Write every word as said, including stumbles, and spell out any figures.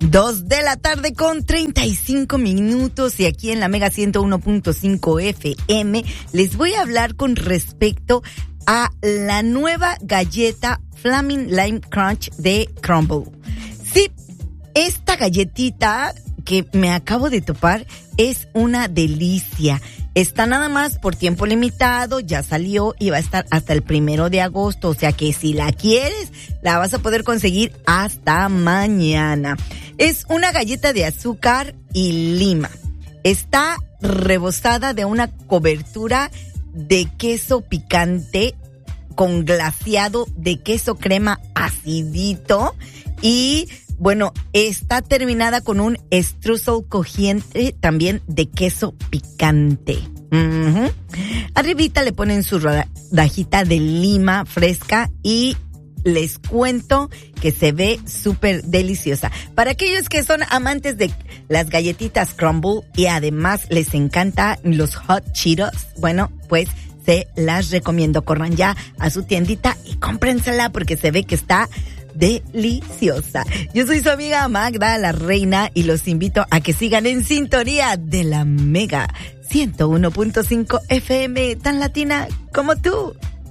Dos de la tarde con treinta y cinco minutos y aquí en la Mega ciento uno punto cinco F M les voy a hablar con respecto a la nueva galleta Flaming Lime Crunch de Crumbl. Sí, esta galletita que me acabo de topar es una delicia. Está nada más por tiempo limitado, ya salió y va a estar hasta el primero de agosto, o sea que si la quieres, la vas a poder conseguir hasta mañana. Es una galleta de azúcar y lima. Está rebozada de una cobertura de queso picante con glaseado de queso crema acidito y bueno, está terminada con un streusel crujiente también de queso picante. Uh-huh. Arribita le ponen su rodajita de lima fresca y les cuento que se ve súper deliciosa. Para aquellos que son amantes de las galletitas Crumbl y además les encanta los Hot Cheetos, bueno, pues se las recomiendo. Corran ya a su tiendita y cómprensela porque se ve que está deliciosa. Yo soy su amiga Magda, la reina, y los invito a que sigan en sintonía de la Mega ciento uno punto cinco F M, tan latina como tú.